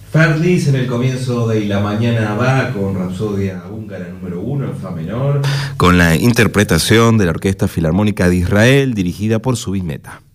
Ferdis en el comienzo de Y la mañana va con Rapsodia húngara número 1 en fa menor, con la interpretación de la Orquesta Filarmónica de Israel dirigida por Zubin Mehta.